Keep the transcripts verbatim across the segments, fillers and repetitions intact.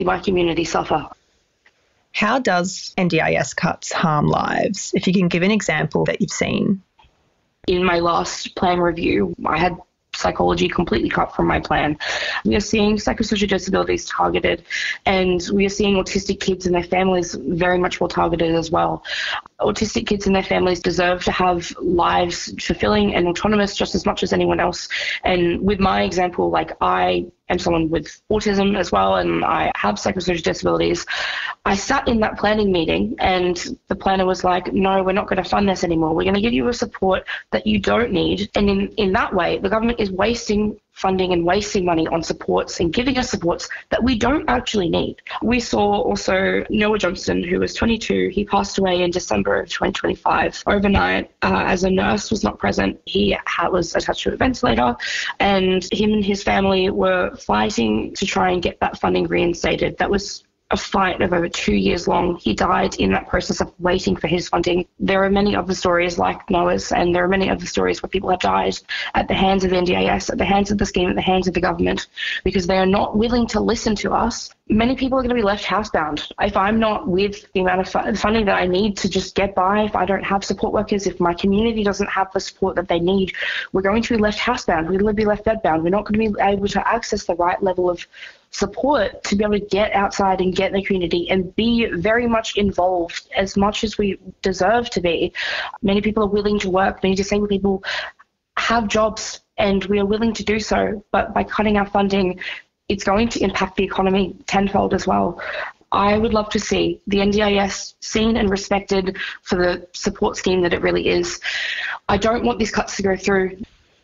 my community suffer. How does N D I S cuts harm lives? If you can give an example that you've seen. In my last plan review, I had psychology completely cut from my plan. We are seeing psychosocial disabilities targeted, and we are seeing autistic kids and their families very much more targeted as well. Autistic kids and their families deserve to have lives fulfilling and autonomous just as much as anyone else. And with my example, like I am someone with autism as well, and I have psychosocial disabilities. I sat in that planning meeting and the planner was like, no, we're not going to fund this anymore. We're going to give you a support that you don't need. And in, in that way, the government is wasting funding and wasting money on supports and giving us supports that we don't actually need. We saw also Noah Johnston, who was twenty-two. He passed away in December of twenty twenty-five. Overnight, uh, as a nurse was not present. He had, was attached to a ventilator, and him and his family were fighting to try and get that funding reinstated. That was a fight of over two years long. He died in that process of waiting for his funding. There are many other stories like Noah's, and there are many other stories where people have died at the hands of N D I S, at the hands of the scheme, at the hands of the government, because they are not willing to listen to us. Many people are going to be left housebound. If I'm not with the amount of fu- funding that I need to just get by, if I don't have support workers, if my community doesn't have the support that they need, we're going to be left housebound. We're going to be left bedbound. We're not going to be able to access the right level of support to be able to get outside and get in the community and be very much involved as much as we deserve to be. Many people are willing to work. Many disabled people have jobs, and we are willing to do so. But by cutting our funding, it's going to impact the economy tenfold as well. I would love to see the N D I S seen and respected for the support scheme that it really is. I don't want these cuts to go through.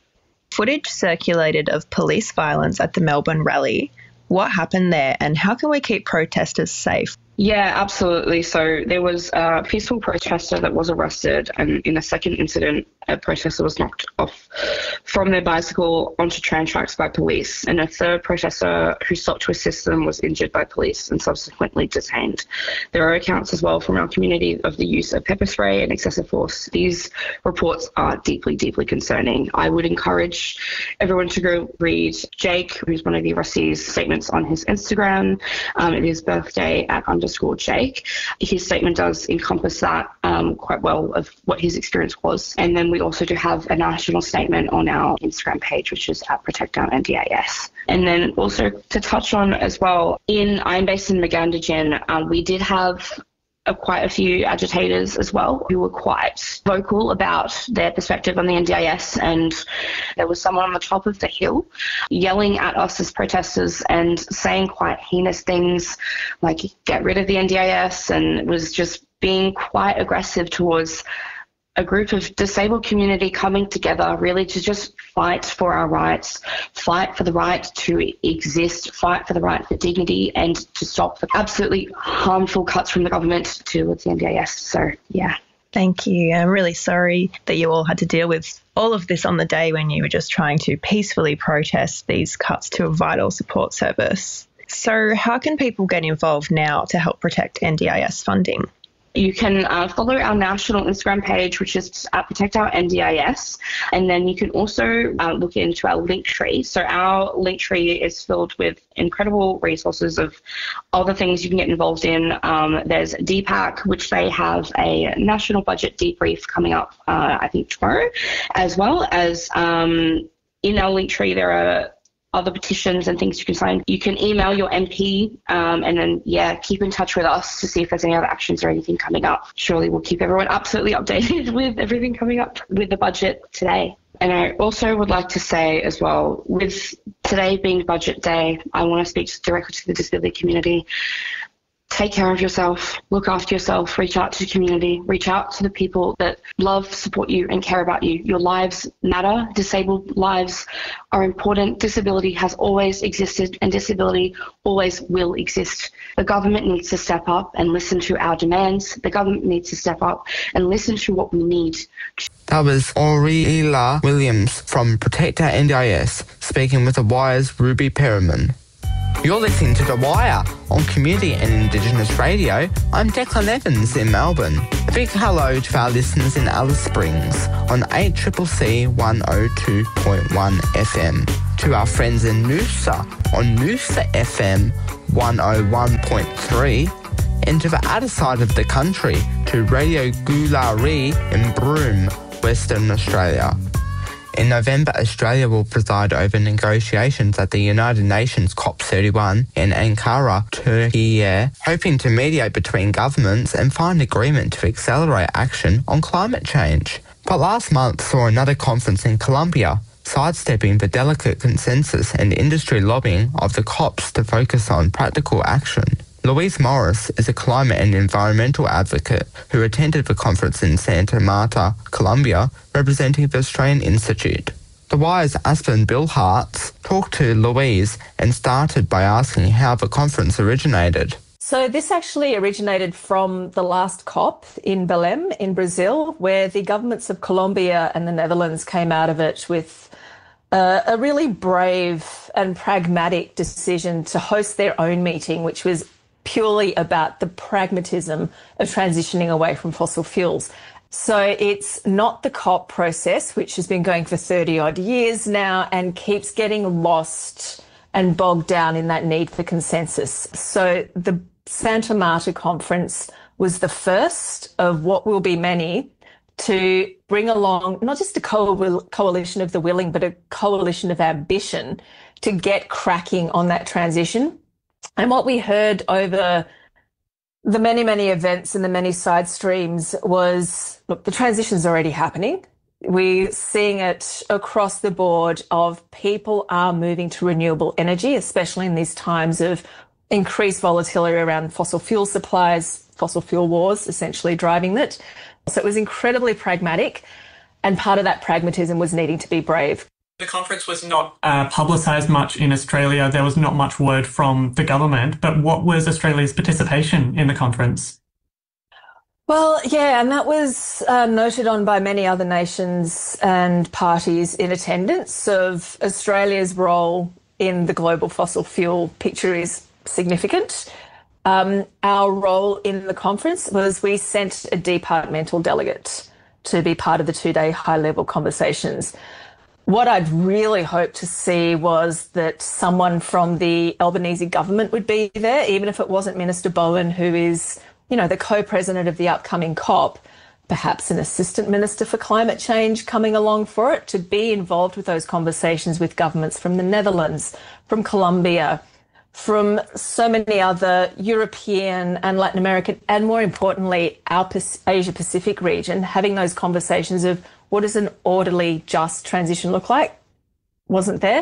Footage circulated of police violence at the Melbourne rally. What happened there, and how can we keep protesters safe? Yeah, absolutely. So there was a peaceful protester that was arrested, and in a second incident, a protester was knocked off from their bicycle onto tram tracks by police, and a third protester who stopped to assist them was injured by police and subsequently detained. There are accounts as well from our community of the use of pepper spray and excessive force. These reports are deeply, deeply concerning. I would encourage everyone to go read Jake, who's one of the arrestees' statements on his Instagram. Um, it is birthday at underscore Jake. His statement does encompass that um, quite well of what his experience was. And then we also do have a national statement on our Instagram page, which is at Protect Our N D I S. And then also to touch on as well, in I'm based in Magandajin, um, we did have Uh, quite a few agitators as well who were quite vocal about their perspective on the N D I S, and there was someone on the top of the hill yelling at us as protesters and saying quite heinous things like get rid of the N D I S, and was just being quite aggressive towards a group of disabled community coming together really to just fight for our rights, fight for the right to exist, fight for the right for dignity, and to stop the absolutely harmful cuts from the government towards the N D I S. So, yeah. Thank you. I'm really sorry that you all had to deal with all of this on the day when you were just trying to peacefully protest these cuts to a vital support service. So how can people get involved now to help protect N D I S funding? You can uh, follow our national Instagram page, which is at Protect Our N D I S, and then you can also uh, look into our link tree. So our link tree is filled with incredible resources of all the things you can get involved in. Um, there's D PAC, which they have a national budget debrief coming up, uh, I think tomorrow, as well as um, in our link tree there are other petitions and things you can sign. You can email your M P um, and then, yeah, keep in touch with us to see if there's any other actions or anything coming up. Surely we'll keep everyone absolutely updated with everything coming up with the budget today. And I also would like to say as well, with today being budget day, I want to speak directly to the disability community. Take care of yourself, look after yourself, reach out to the community, reach out to the people that love, support you and care about you. Your lives matter. Disabled lives are important. Disability has always existed and disability always will exist. The government needs to step up and listen to our demands. The government needs to step up and listen to what we need. That was Aurelia Williams from Protect Our N D I S speaking with The Wire's Ruby Perriman. You're listening to The Wire on Community and Indigenous Radio. I'm Declan Evans in Melbourne. A big hello to our listeners in Alice Springs on eight C C C one oh two point one F M. to our friends in Noosa on Noosa F M one oh one point three, and to the other side of the country to Radio Goolaree in Broome, Western Australia. In November, Australia will preside over negotiations at the United Nations COP thirty-one in Ankara, Turkey, hoping to mediate between governments and find agreement to accelerate action on climate change. But last month saw another conference in Colombia, sidestepping the delicate consensus and industry lobbying of the COPs to focus on practical action. Louise Morris is a climate and environmental advocate who attended the conference in Santa Marta, Colombia, representing the Australian Institute. The Wire's Aspen Billhartz talked to Louise and started by asking how the conference originated. So this actually originated from the last COP in Belém in Brazil, where the governments of Colombia and the Netherlands came out of it with uh, a really brave and pragmatic decision to host their own meeting, which was purely about the pragmatism of transitioning away from fossil fuels. So it's not the COP process, which has been going for thirty odd years now and keeps getting lost and bogged down in that need for consensus. So the Santa Marta conference was the first of what will be many to bring along not just a co- coalition of the willing, but a coalition of ambition to get cracking on that transition. And what we heard over the many, many events and the many side streams was, look, the transition's already happening. We're seeing it across the board of people are moving to renewable energy, especially in these times of increased volatility around fossil fuel supplies, fossil fuel wars essentially driving it. So it was incredibly pragmatic, and part of that pragmatism was needing to be brave. The conference was not uh, publicised much in Australia. There was not much word from the government, but what was Australia's participation in the conference? Well, yeah, and that was uh, noted on by many other nations and parties in attendance of Australia's role in the global fossil fuel picture is significant. Um, our role in the conference was we sent a departmental delegate to be part of the two-day high-level conversations. What I'd really hoped to see was that someone from the Albanese government would be there, even if it wasn't Minister Bowen, who is, you know, the co-president of the upcoming COP, perhaps an assistant minister for climate change coming along for it, to be involved with those conversations with governments from the Netherlands, from Colombia, from so many other European and Latin American, and more importantly, our Asia Pacific region, having those conversations of what does an orderly, just transition look like? Wasn't there.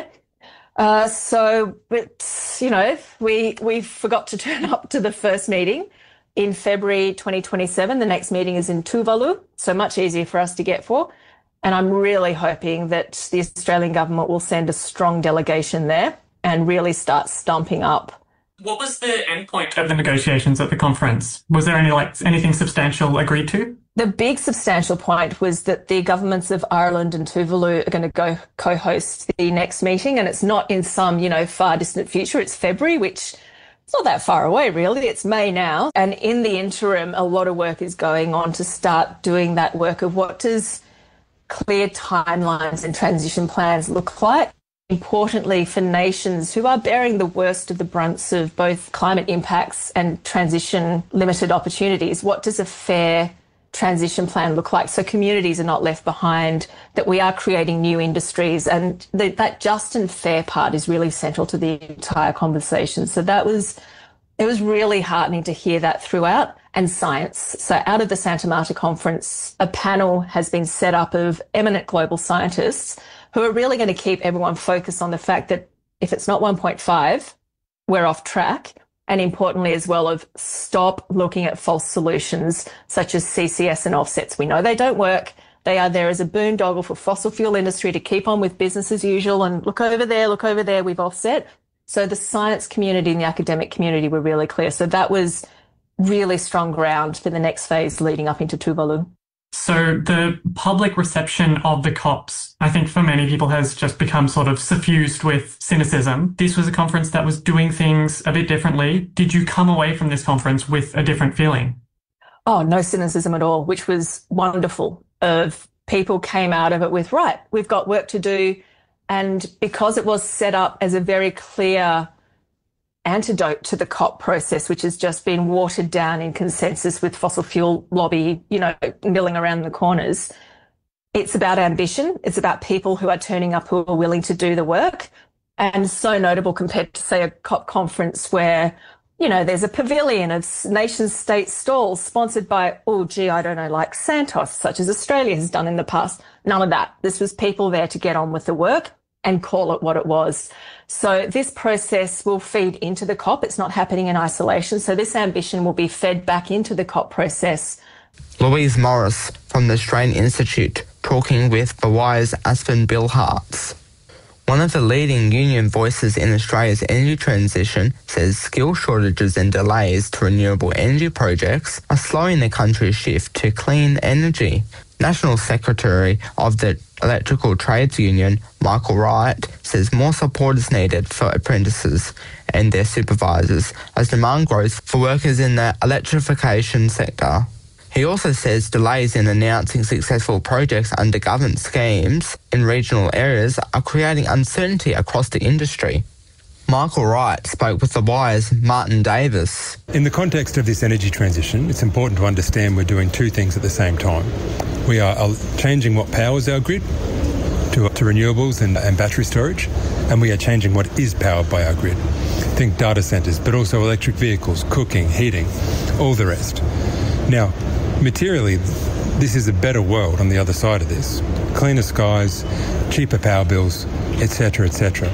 Uh, so, but, you know, we we forgot to turn up to the first meeting in February twenty twenty-seven. The next meeting is in Tuvalu, so much easier for us to get for. And I'm really hoping that the Australian government will send a strong delegation there and really start stumping up. What was the endpoint of the negotiations at the conference? Was there any like anything substantial agreed to? The big substantial point was that the governments of Ireland and Tuvalu are going to go co-host the next meeting, and it's not in some, you know, far distant future. It's February, which it's not that far away, really. It's May now. And in the interim, a lot of work is going on to start doing that work of what does clear timelines and transition plans look like. Importantly, for nations who are bearing the worst of the brunts of both climate impacts and transition limited opportunities, what does a fair transition plan look like so communities are not left behind, that we are creating new industries, and the, that just and fair part is really central to the entire conversation. So that was, it was really heartening to hear that throughout, and science. So out of the Santa Marta conference, a panel has been set up of eminent global scientists who are really going to keep everyone focused on the fact that if it's not one point five, we're off track. And importantly as well, of stop looking at false solutions such as C C S and offsets. We know they don't work. They are there as a boondoggle for fossil fuel industry to keep on with business as usual and look over there, look over there, we've offset. So the science community and the academic community were really clear. So that was really strong ground for the next phase leading up into Tuvalu. So the public reception of the COPs, I think for many people has just become sort of suffused with cynicism. This was a conference that was doing things a bit differently. Did you come away from this conference with a different feeling? Oh, no cynicism at all, which was wonderful. Of people came out of it with, right, we've got work to do. And because it was set up as a very clear antidote to the COP process, which has just been watered down in consensus with fossil fuel lobby, you know, milling around the corners, it's about ambition. It's about people who are turning up, who are willing to do the work. And so notable compared to, say, a COP conference where, you know, there's a pavilion of nation state stalls sponsored by, oh, gee, I don't know, like Santos, such as Australia has done in the past. None of that. This was people there to get on with the work and call it what it was. So this process will feed into the COP. It's not happening in isolation. So this ambition will be fed back into the COP process. Louise Morris from the Australian Institute talking with the Wire's Aspen Billhartz. One of the leading union voices in Australia's energy transition says skill shortages and delays to renewable energy projects are slowing the country's shift to clean energy. National Secretary of the Electrical Trades Union, Michael Wright, says more support is needed for apprentices and their supervisors as demand grows for workers in the electrification sector. He also says delays in announcing successful projects under government schemes in regional areas are creating uncertainty across the industry. Michael Wright spoke with The Wire's Martin Davis. In the context of this energy transition, it's important to understand we're doing two things at the same time. We are changing what powers our grid to, to renewables and, and battery storage, and we are changing what is powered by our grid. Think data centres, but also electric vehicles, cooking, heating, all the rest. Now, materially, this is a better world on the other side of this. Cleaner skies, cheaper power bills, et cetera, et cetera.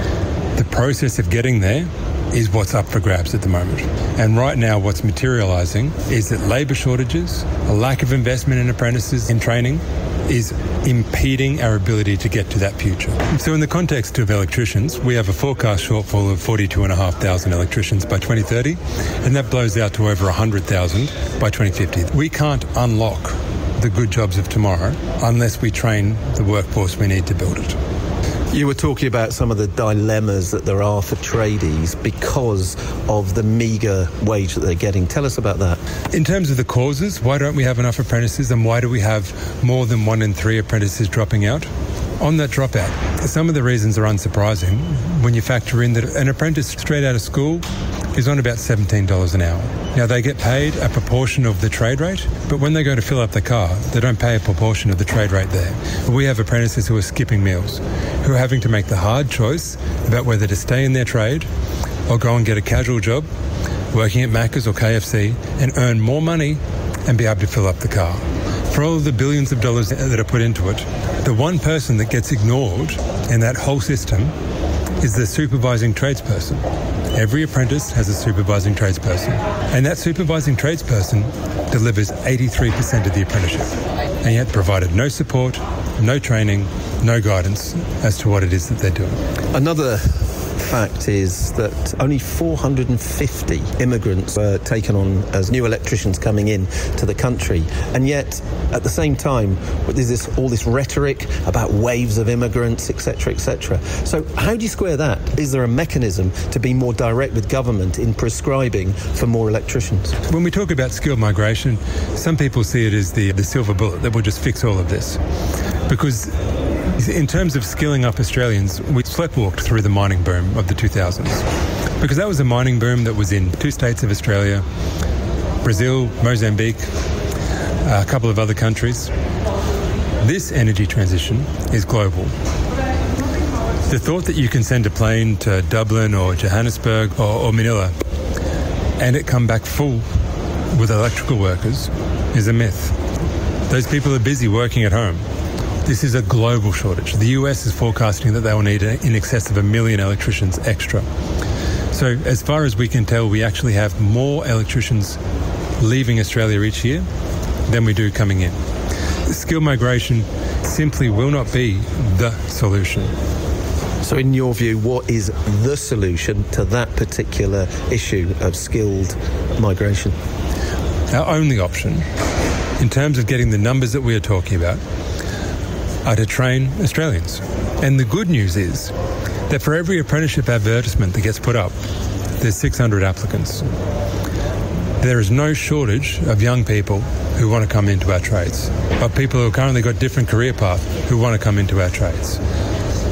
The process of getting there is what's up for grabs at the moment. And right now what's materialising is that labour shortages, a lack of investment in apprentices in training is impeding our ability to get to that future. So in the context of electricians, we have a forecast shortfall of forty-two thousand five hundred electricians by twenty thirty, and that blows out to over one hundred thousand by twenty fifty. We can't unlock the good jobs of tomorrow unless we train the workforce we need to build it. You were talking about some of the dilemmas that there are for tradies because of the meagre wage that they're getting. Tell us about that. In terms of the causes, why don't we have enough apprentices and why do we have more than one in three apprentices dropping out? On that dropout, some of the reasons are unsurprising when you factor in that an apprentice straight out of school is on about seventeen dollars an hour. Now, they get paid a proportion of the trade rate, but when they go to fill up the car, they don't pay a proportion of the trade rate there. We have apprentices who are skipping meals, who are having to make the hard choice about whether to stay in their trade or go and get a casual job, working at Macca's or K F C, and earn more money and be able to fill up the car. For all of the billions of dollars that are put into it, the one person that gets ignored in that whole system is the supervising tradesperson. Every apprentice has a supervising tradesperson, and that supervising tradesperson delivers eighty-three percent of the apprenticeship, and yet provided no support, no training, no guidance as to what it is that they're doing. Another fact is that only four hundred fifty immigrants were taken on as new electricians coming in to the country, and yet at the same time there's this all this rhetoric about waves of immigrants, etc, etc. So how do you square that? Is there a mechanism to be more direct with government in prescribing for more electricians? When we talk about skilled migration, some people see it as the, the silver bullet that will just fix all of this, because in terms of skilling up Australians, we sleptwalked through the mining boom of the two thousands, because that was a mining boom that was in two states of Australia, Brazil, Mozambique, a couple of other countries. This energy transition is global. The thought that you can send a plane to Dublin or Johannesburg or, or Manila and it come back full with electrical workers is a myth. Those people are busy working at home. This is a global shortage. The U S is forecasting that they will need in excess of a million electricians extra. So as far as we can tell, we actually have more electricians leaving Australia each year than we do coming in. Skill migration simply will not be the solution. So in your view, what is the solution to that particular issue of skilled migration? Our only option, in terms of getting the numbers that we are talking about, are to train Australians. And the good news is that for every apprenticeship advertisement that gets put up, there's six hundred applicants. There is no shortage of young people who want to come into our trades, of people who have currently got different career paths who want to come into our trades.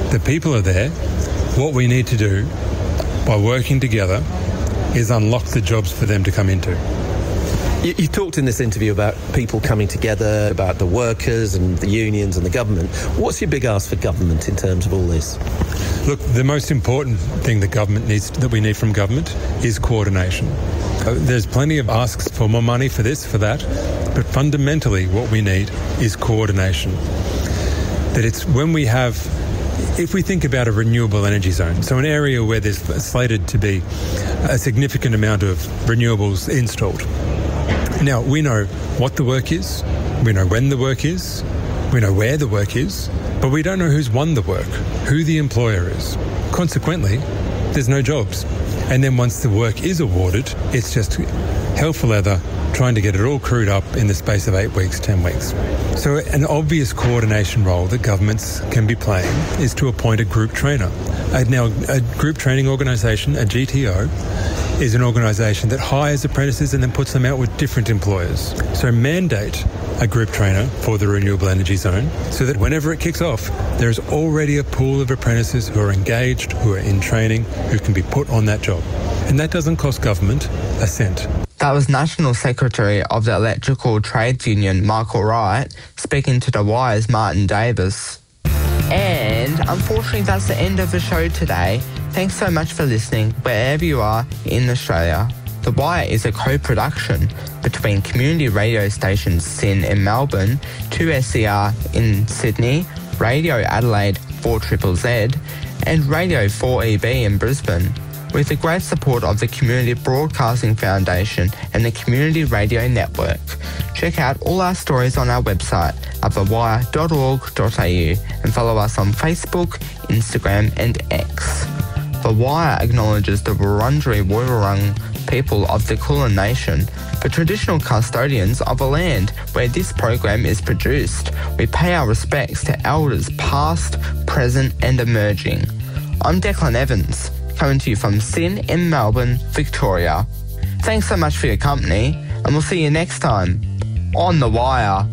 The people are there. What we need to do by working together is unlock the jobs for them to come into. You, you talked in this interview about people coming together, about the workers and the unions and the government. What's your big ask for government in terms of all this? Look, the most important thing that government needs, that we need from government is coordination. There's plenty of asks for more money for this, for that, but fundamentally what we need is coordination. That it's when we have, if we think about a renewable energy zone, so an area where there's slated to be a significant amount of renewables installed. Now, we know what the work is, we know when the work is, we know where the work is, but we don't know who's won the work, who the employer is. Consequently, there's no jobs. And then once the work is awarded, it's just hell for leather, trying to get it all crewed up in the space of eight weeks, ten weeks. So an obvious coordination role that governments can be playing is to appoint a group trainer. Uh, now, a group training organisation, a G T O, is an organisation that hires apprentices and then puts them out with different employers. So mandate a group trainer for the renewable energy zone so that whenever it kicks off, there's already a pool of apprentices who are engaged, who are in training, who can be put on that job. And that doesn't cost government a cent. That was National Secretary of the Electrical Trades Union, Michael Wright, speaking to The Wire's Martin Davis. And unfortunately, that's the end of the show today. Thanks so much for listening, wherever you are in Australia. The Wire is a co-production between community radio stations SYN in Melbourne, two S C R in Sydney, Radio Adelaide four Z Z Z, and Radio four E B in Brisbane, with the great support of the Community Broadcasting Foundation and the Community Radio Network. Check out all our stories on our website at the wire dot org dot a u and follow us on Facebook, Instagram and X. The Wire acknowledges the Wurundjeri Woi-wurrung people of the Kulin Nation, the traditional custodians of the land where this program is produced. We pay our respects to elders past, present and emerging. I'm Declan Evans, coming to you from SYN in Melbourne, Victoria. Thanks so much for your company, and we'll see you next time on The Wire.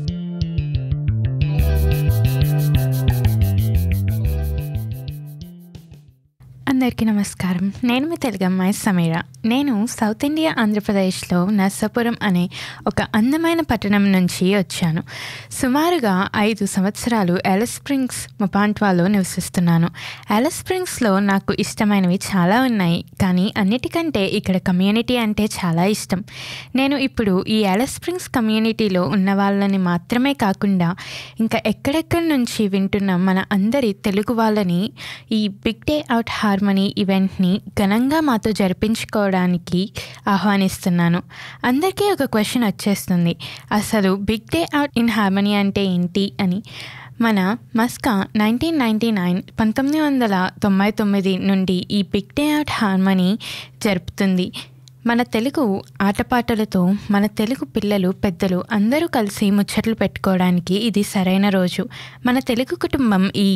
అందరికీ నమస్కారం. నేను మీ తెలుగు అమ్మాయి సమీర. నేను south India ఆంధ్రప్రదేశ్లో నర్సాపురం అనే ఒక అందమైన పట్టణం నుంచి వచ్చాను. సుమారుగా ఐదు సంవత్సరాలు ఎలిస్ స్ప్రింగ్స్ మపాంట్వాలో నివసిస్తున్నాను. ఎలిస్ స్ప్రింగ్స్లో నాకు ఇష్టమైనవి చాలా ఉన్నాయి, కానీ అన్నిటికంటే ఇక్కడ కమ్యూనిటీ అంటే చాలా ఇష్టం. నేను ఇప్పుడు ఈ ఎలిస్ స్ప్రింగ్స్ కమ్యూనిటీలో ఉన్న వాళ్ళని మాత్రమే కాకుండా ఇంకా ఎక్కడెక్కడి నుంచి వింటున్న మన అందరి తెలుగు వాళ్ళని ఈ బిగ్ డే అవుట్ హార్మనీ ఈవెంట్ని ఘనంగా మాతో జరిపించుకోవడానికి ఆహ్వానిస్తున్నాను. అందరికీ ఒక క్వశ్చన్ వచ్చేస్తుంది, అసలు big day out in harmony అంటే ఏంటి అని. మన మస్కా నైన్టీన్ నైంటీ నైన్ పంతొమ్మిది వందల తొంభై తొమ్మిది నుండి ఈ బిగ్ డే అవుట్ హార్మనీ జరుపుతుంది. మన తెలుగు ఆటపాటలతో మన తెలుగు పిల్లలు పెద్దలు అందరూ కలిసి ముచ్చట్లు పెట్టుకోవడానికి ఇది సరైన రోజు. మన తెలుగు కుటుంబం ఈ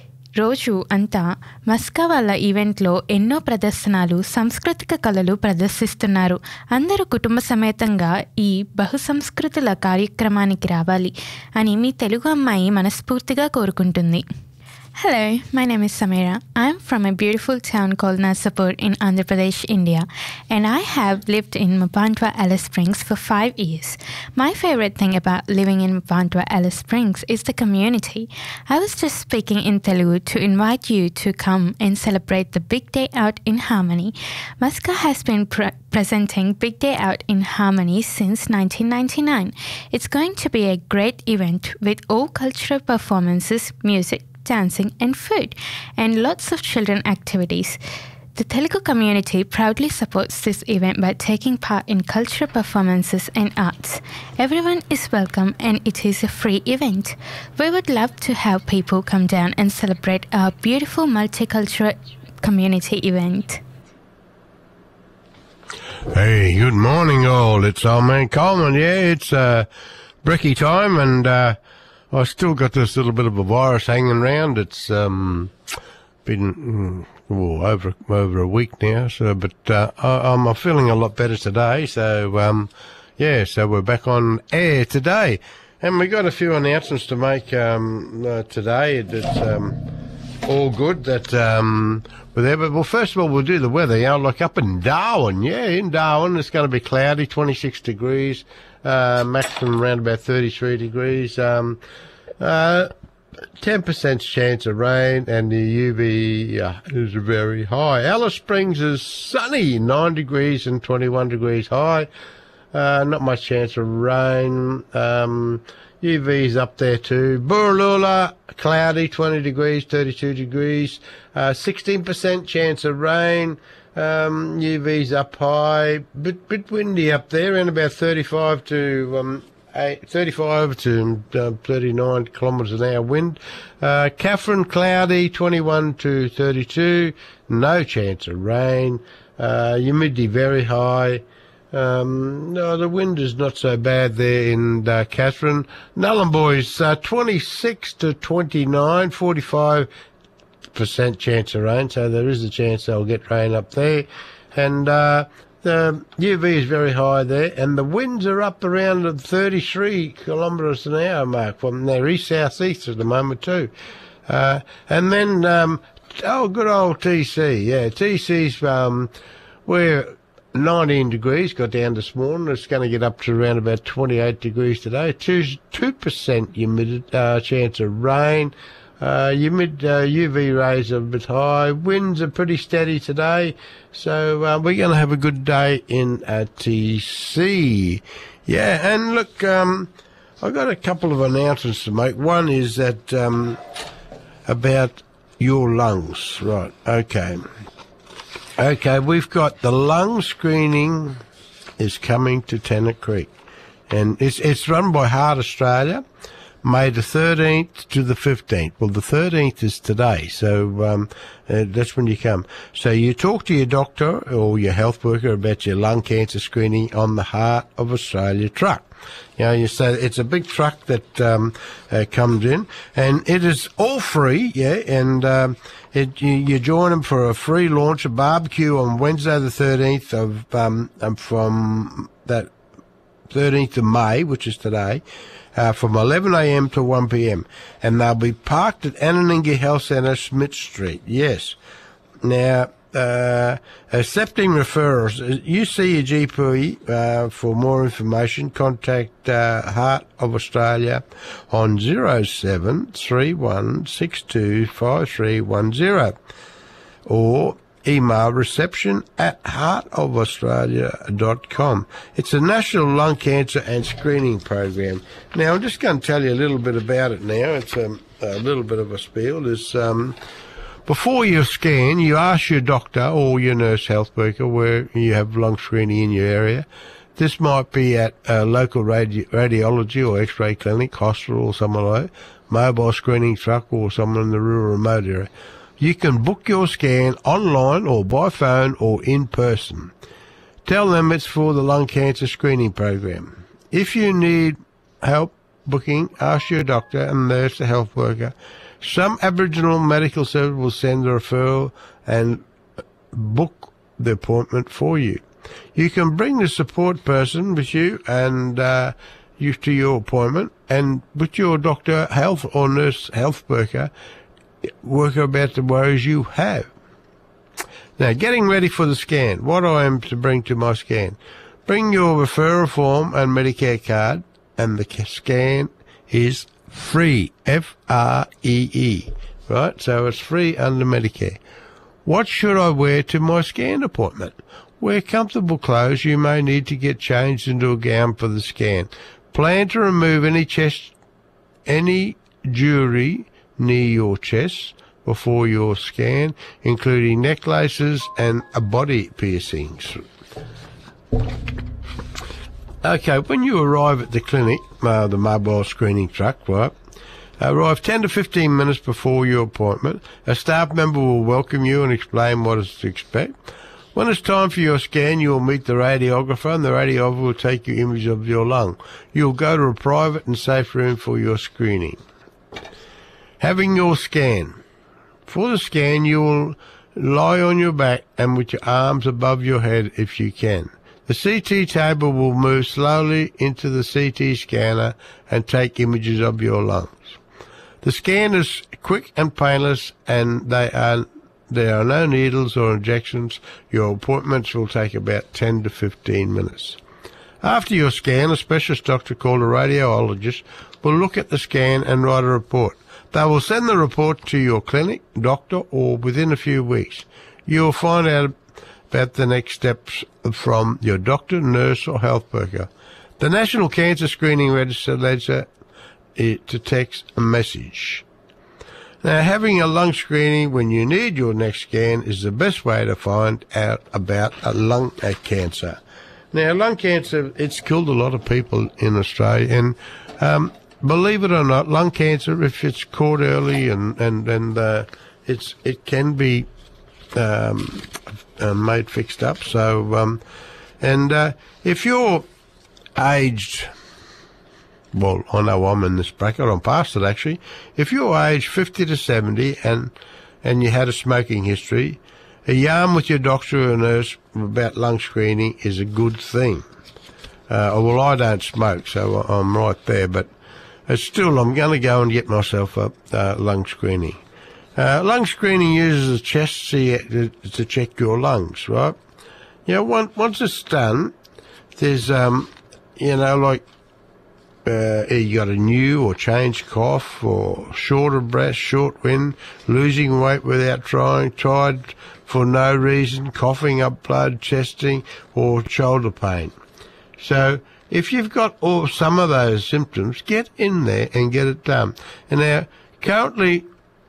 రోజు అంతా మస్కా వాళ్ళ ఈవెంట్లో ఎన్నో ప్రదర్శనలు, సాంస్కృతిక కళలు ప్రదర్శిస్తున్నారు. అందరూ కుటుంబ సమేతంగా ఈ బహుసంస్కృతుల కార్యక్రమానికి రావాలి అని మీ తెలుగు అమ్మాయి మనస్ఫూర్తిగా కోరుకుంటుంది. Hello, my name is Samira. I'm from a beautiful town called Narsapur in Andhra Pradesh, India, and I have lived in Mapantwa Alice Springs for five years. My favorite thing about living in Mapantwa Alice Springs is the community. I was just speaking in Telugu to invite you to come and celebrate the Big Day Out in Harmony. Masca has been pre- presenting Big Day Out in Harmony since nineteen ninety-nine. It's going to be a great event with all cultural performances, music, dancing and food, and lots of children activities. The Telugu community proudly supports this event by taking part in cultural performances and arts. Everyone is welcome and it is a free event. We would love to have people come down and celebrate our beautiful multicultural community event. Hey, good morning all. It's old man Coleman. Yeah, it's uh, brekkie time and uh, I still got this little bit of a virus hanging around. It's um, been oh, over over a week now. So, but uh, I, I'm feeling a lot better today. So, um, yeah. So we're back on air today, and we got a few announcements to make um, uh, today. It's um, all good that um, we're there. But, well, first of all, we'll do the weather. You know, like up in Darwin. Yeah, in Darwin, it's going to be cloudy, twenty-six degrees, uh, maximum around about thirty-three degrees. Um, uh, ten percent chance of rain, and the U V uh, is very high. Alice Springs is sunny, nine degrees and twenty-one degrees high. Uh, not much chance of rain. Um, U V's up there too. Burralula, cloudy, twenty degrees, thirty-two degrees. Uh, sixteen percent chance of rain. Um, U V's up high. Bit, bit windy up there, around about thirty-five to, um, eight, thirty-five to uh, thirty-nine kilometres an hour wind. Uh, Catherine, cloudy, twenty-one to thirty-two. No chance of rain. Uh, humidity very high. Um, no, the wind is not so bad there in uh, Catherine. Nullarbor, uh, twenty-six to twenty-nine, forty-five percent chance of rain, so there is a chance they'll get rain up there. And uh, the U V is very high there, and the winds are up around the thirty-three kilometres an hour mark from their east-south-east at the moment too. Uh, and then, um, oh, good old T C, yeah, T C's, um, we're nineteen degrees, got down this morning. It's going to get up to around about twenty-eight degrees today. Two, two percent humidity, uh, chance of rain. Uh, humid, uh, U V rays are a bit high. Winds are pretty steady today. So, uh, we're going to have a good day in uh, T C. Yeah, and look, um, I've got a couple of announcements to make. One is that, um, about your lungs. Right, okay. Okay, we've got the lung screening is coming to Tennant Creek, and it's it's run by Heart Australia, May the thirteenth to the fifteenth. Well, the thirteenth is today, so um, uh, that's when you come. So you talk to your doctor or your health worker about your lung cancer screening on the Heart of Australia truck. You know, you say it's a big truck that um, uh, comes in, and it is all free, yeah, and um, it, you, you join them for a free launch, a barbecue on Wednesday the thirteenth of um, um, from that thirteenth of May, which is today, uh, from eleven a m to one p m, and they'll be parked at Annaningha Health Centre, Smith Street. Yes. Now, Uh, accepting referrals. You see your G P uh, for more information. Contact uh, Heart of Australia on zero seven three one six two five three one zero or email reception at heart of australia dot com. It's a national lung cancer and screening program. Now, I'm just going to tell you a little bit about it now. It's a, a little bit of a spiel. It's um. Before you scan, you ask your doctor or your nurse health worker where you have lung screening in your area. This might be at a local radi- radiology or x-ray clinic, hospital or somewhere like that, mobile screening truck or someone in the rural remote area. You can book your scan online or by phone or in person. Tell them it's for the lung cancer screening program. If you need help booking, ask your doctor and nurse or health worker. Some Aboriginal medical service will send a referral and book the appointment for you. You can bring the support person with you and uh, you to your appointment, and with your doctor, health or nurse, health worker, work about the worries you have. Now, getting ready for the scan. What I am to bring to my scan? Bring your referral form and Medicare card, and the scan is free, F R E E, right? So it's free under Medicare. What should I wear to my scan appointment? Wear comfortable clothes. You may need to get changed into a gown for the scan. Plan to remove any chest, any jewelry near your chest before your scan, including necklaces and body piercings. Okay, when you arrive at the clinic, uh, the mobile screening truck, right, arrive ten to fifteen minutes before your appointment. A staff member will welcome you and explain what is to expect. When it's time for your scan, you will meet the radiographer, and the radiographer will take your image of your lung. You will go to a private and safe room for your screening. Having your scan. For the scan, you will lie on your back and with your arms above your head if you can. The C T table will move slowly into the C T scanner and take images of your lungs. The scan is quick and painless, and they are there are no needles or injections. Your appointments will take about ten to fifteen minutes. After your scan, a specialist doctor called a radiologist will look at the scan and write a report. They will send the report to your clinic, doctor, or within a few weeks. You will find out about the next steps from your doctor, nurse, or health worker. The National Cancer Screening Register letter to text a message. Now, having a lung screening when you need your next scan is the best way to find out about a lung cancer. Now, lung cancer, it's killed a lot of people in Australia, and um, believe it or not, lung cancer, if it's caught early and and and uh, it's it can be um, uh, made fixed up. So, um, and uh, if you're aged, well, I know I'm in this bracket. I'm past it actually. If you're aged fifty to seventy and and you had a smoking history, a yarn with your doctor or nurse about lung screening is a good thing. Uh, well, I don't smoke, so I'm right there, but still I'm going to go and get myself a uh, lung screening. Uh, lung screening uses a chest to, to check your lungs, right? You know, once, once it's done, there's, um, you know, like, Uh, you got a new or changed cough, or short of breath, short wind, losing weight without trying, tired for no reason, coughing up blood, chesting, or shoulder pain. So if you've got all some of those symptoms, get in there and get it done. And now, currently,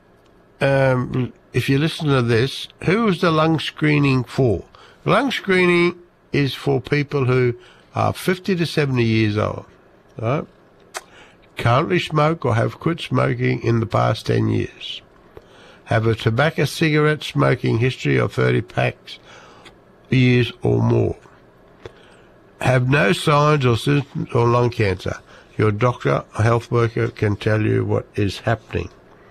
um, if you listen to this, who is the lung screening for? Lung screening is for people who are fifty to seventy years old. Right? Currently smoke or have quit smoking in the past ten years. Have a tobacco cigarette smoking history of thirty packs years or more. Have no signs or symptoms or lung cancer. Your doctor or health worker can tell you what is happening.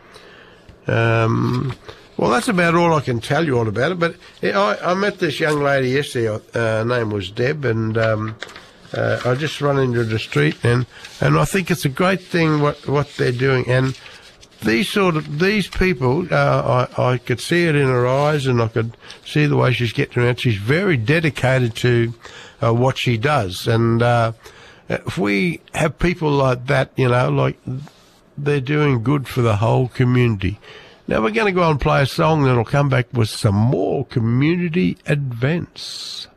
Um, well, that's about all I can tell you all about it. But I, I met this young lady yesterday. Uh, her name was Deb, and um, Uh, I just run into the street, and, and I think it's a great thing what, what they're doing. And these sort of these people, uh, I, I could see it in her eyes, and I could see the way she's getting around. She's very dedicated to uh, what she does, and uh, if we have people like that, you know, like they're doing good for the whole community. Now we're going to go and play a song, and I'll come back with some more community events.